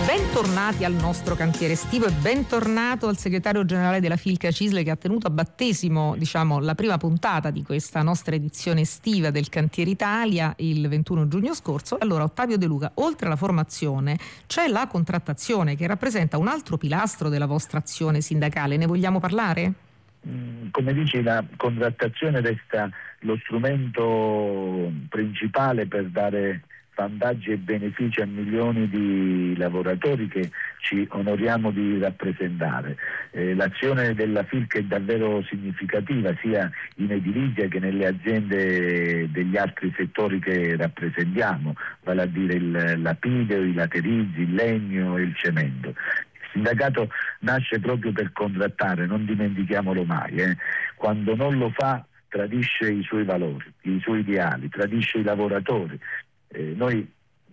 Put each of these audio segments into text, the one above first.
Bentornati al nostro cantiere estivo e bentornato al segretario generale della Filca CISL, che ha tenuto a battesimo, la prima puntata di questa nostra edizione estiva del Cantiere Italia il 21 giugno scorso. Allora, Ottavio De Luca, oltre alla formazione c'è la contrattazione, che rappresenta un altro pilastro della vostra azione sindacale. Ne vogliamo parlare? Come dici, la contrattazione resta lo strumento principale per dare vantaggi e benefici a milioni di lavoratori che ci onoriamo di rappresentare. L'azione della Filca è davvero significativa sia in edilizia che nelle aziende degli altri settori che rappresentiamo, vale a dire il lapideo, i laterizi, il legno e il cemento. Il sindacato nasce proprio per contrattare, non dimentichiamolo mai. Quando non lo fa tradisce i suoi valori, i suoi ideali, tradisce i lavoratori. Noi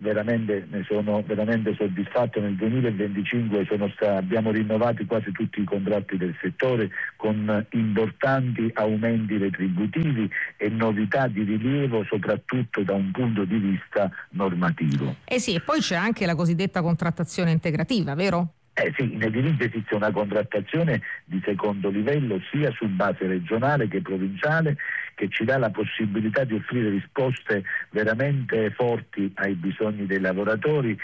ne sono veramente soddisfatto. Nel 2025 abbiamo rinnovato quasi tutti i contratti del settore con importanti aumenti retributivi e novità di rilievo soprattutto da un punto di vista normativo. Sì, e poi c'è anche la cosiddetta contrattazione integrativa, vero? Sì, in edilizia esiste una contrattazione di secondo livello sia su base regionale che provinciale, che ci dà la possibilità di offrire risposte veramente forti ai bisogni dei lavoratori.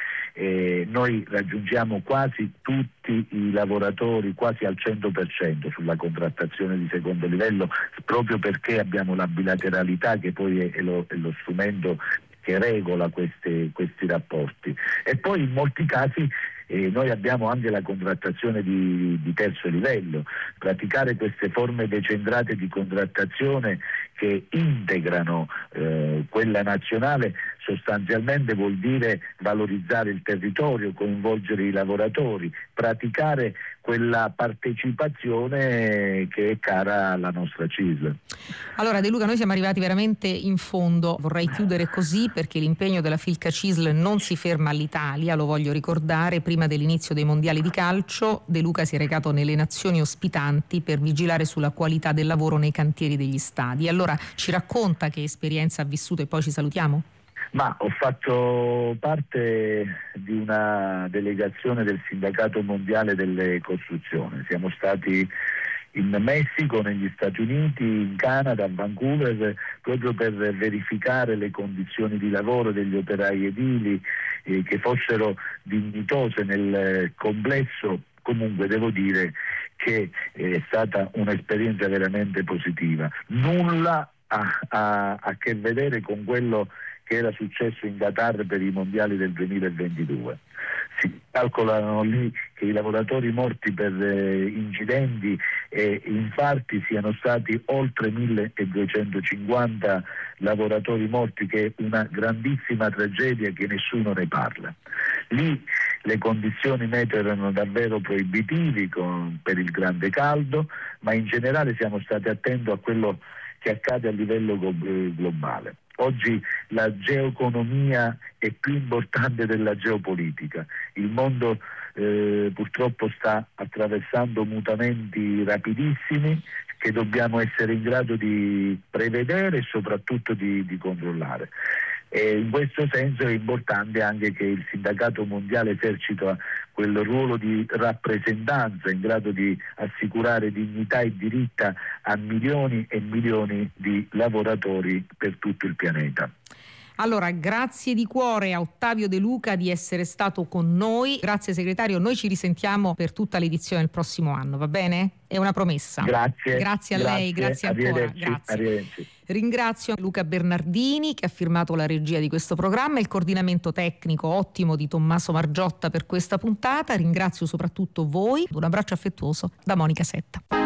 Noi raggiungiamo quasi tutti i lavoratori, quasi al 100% sulla contrattazione di secondo livello, proprio perché abbiamo la bilateralità, che poi è lo strumento che regola questi rapporti. E poi in molti casi noi abbiamo anche la contrattazione di terzo livello. Praticare queste forme decentrate di contrattazione che integrano quella nazionale sostanzialmente vuol dire valorizzare il territorio, coinvolgere i lavoratori, praticare quella partecipazione che è cara alla nostra CISL. Allora De Luca, noi siamo arrivati veramente in fondo. Vorrei chiudere così, perché l'impegno della Filca CISL non si ferma all'Italia, lo voglio ricordare. Prima dell'inizio dei mondiali di calcio, De Luca si è recato nelle nazioni ospitanti per vigilare sulla qualità del lavoro nei cantieri degli stadi. Allora ci racconta che esperienza ha vissuto e poi ci salutiamo? Ma ho fatto parte di una delegazione del Sindacato Mondiale delle Costruzioni. Siamo stati in Messico, negli Stati Uniti, in Canada, a Vancouver, proprio per verificare le condizioni di lavoro degli operai edili, che fossero dignitose nel complesso. Comunque devo dire che è stata un'esperienza veramente positiva. Nulla a che vedere con quello che era successo in Qatar per i mondiali del 2022. Si calcolano lì che i lavoratori morti per incidenti e infarti siano stati oltre 1250 lavoratori morti, che è una grandissima tragedia che nessuno ne parla. Lì le condizioni meteo erano davvero proibitivi per il grande caldo, ma in generale siamo stati attenti a quello che accade a livello globale. Oggi la geoeconomia è più importante della geopolitica. Il mondo purtroppo sta attraversando mutamenti rapidissimi che dobbiamo essere in grado di prevedere e soprattutto di controllare. E in questo senso è importante anche che il sindacato mondiale esercita quel ruolo di rappresentanza in grado di assicurare dignità e diritti a milioni e milioni di lavoratori per tutto il pianeta. Allora, grazie di cuore a Ottavio De Luca di essere stato con noi. Grazie segretario, noi ci risentiamo per tutta l'edizione del prossimo anno, va bene? È una promessa. Grazie a lei, grazie ancora. Grazie. Arrivederci. Ringrazio Luca Bernardini, che ha firmato la regia di questo programma, il coordinamento tecnico ottimo di Tommaso Margiotta per questa puntata. Ringrazio soprattutto voi. Un abbraccio affettuoso da Monica Setta.